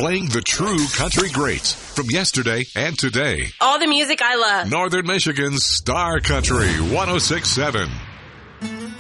playing the true country greats from yesterday and today. All the music I love. Northern Michigan's Star Country 106.7.